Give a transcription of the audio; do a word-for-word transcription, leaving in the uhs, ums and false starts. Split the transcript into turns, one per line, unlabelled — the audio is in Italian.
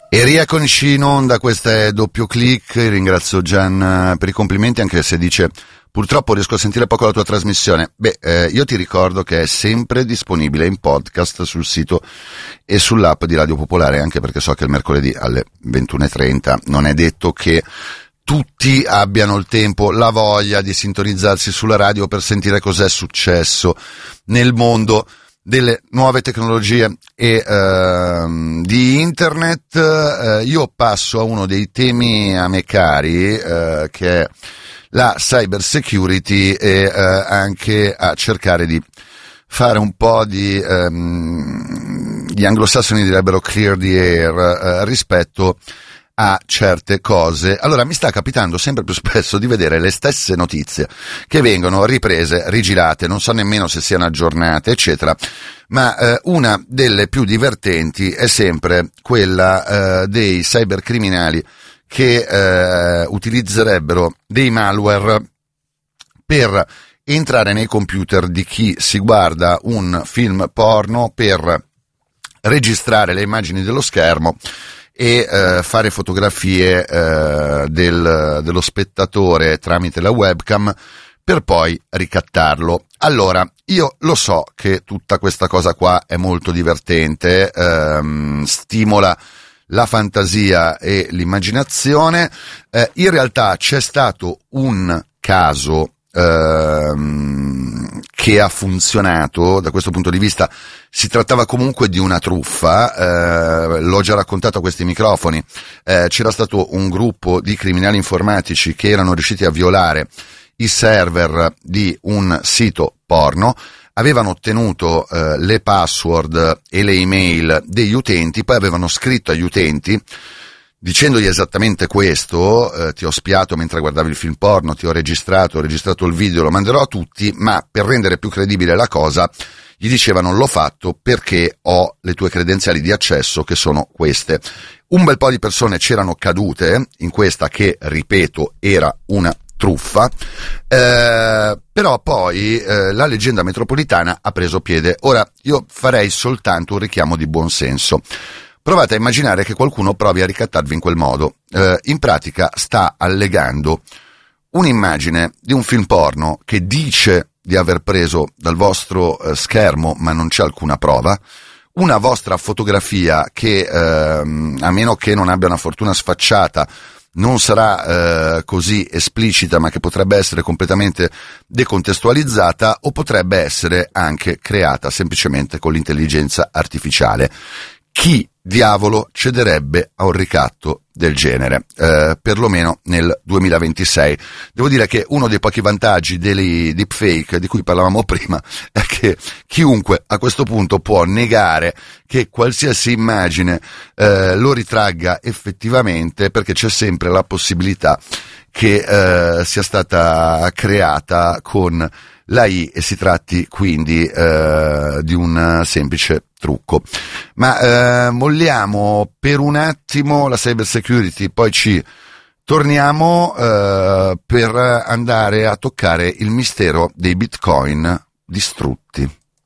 E rieccoci in onda, questa è Doppio Click. Ringrazio Gian per i complimenti, anche se dice purtroppo riesco a sentire poco la tua trasmissione. Beh, eh, io ti ricordo che è sempre disponibile in podcast sul sito e sull'app di Radio Popolare, anche perché so che il mercoledì alle ventuno e trenta non è detto che tutti abbiano il tempo, la voglia di sintonizzarsi sulla radio per sentire cos'è successo nel mondo delle nuove tecnologie e uh, di internet. Uh, io passo a uno dei temi a me cari, uh, che è la cyber security, e uh, anche a cercare di fare un po' di, um, gli anglosassoni direbbero clear the air, uh, rispetto a certe cose. Allora, mi sta capitando sempre più spesso di vedere le stesse notizie che vengono riprese, rigirate, non so nemmeno se siano aggiornate, eccetera, ma eh, una delle più divertenti è sempre quella eh, dei cybercriminali che eh, utilizzerebbero dei malware per entrare nei computer di chi si guarda un film porno, per registrare le immagini dello schermo e eh, fare fotografie eh, del, dello spettatore tramite la webcam per poi ricattarlo. Allora, io lo so che tutta questa cosa qua è molto divertente, ehm, stimola la fantasia e l'immaginazione. Eh, in realtà c'è stato un caso ehm, che ha funzionato da questo punto di vista. Si trattava comunque di una truffa, eh, l'ho già raccontato a questi microfoni. Eh, c'era stato un gruppo di criminali informatici che erano riusciti a violare i server di un sito porno, avevano ottenuto eh, le password e le email degli utenti, poi avevano scritto agli utenti dicendogli esattamente questo: eh, ti ho spiato mentre guardavi il film porno, ti ho registrato, ho registrato il video, lo manderò a tutti, ma per rendere più credibile la cosa gli dicevano l'ho fatto perché ho le tue credenziali di accesso che sono queste. Un bel po' di persone c'erano cadute in questa che, ripeto, era una truffa, eh, però poi eh, la leggenda metropolitana ha preso piede. Ora, io farei soltanto un richiamo di buon senso. Provate a immaginare che qualcuno provi a ricattarvi in quel modo. Eh, in pratica sta allegando un'immagine di un film porno che dice di aver preso dal vostro eh, schermo, ma non c'è alcuna prova, una vostra fotografia che, ehm, a meno che non abbia una fortuna sfacciata, non sarà eh, così esplicita, ma che potrebbe essere completamente decontestualizzata, o potrebbe essere anche creata semplicemente con l'intelligenza artificiale. Chi diavolo cederebbe a un ricatto del genere, eh, perlomeno nel duemilaventisei? Devo dire che uno dei pochi vantaggi dei deepfake di cui parlavamo prima è che chiunque a questo punto può negare che qualsiasi immagine eh, lo ritragga effettivamente, perché c'è sempre la possibilità che eh, sia stata creata con l'A I e si tratti quindi eh, di un semplice trucco. Ma eh, molliamo per un attimo la cyber security, poi ci torniamo eh, per andare a toccare il mistero dei bitcoin distrutti.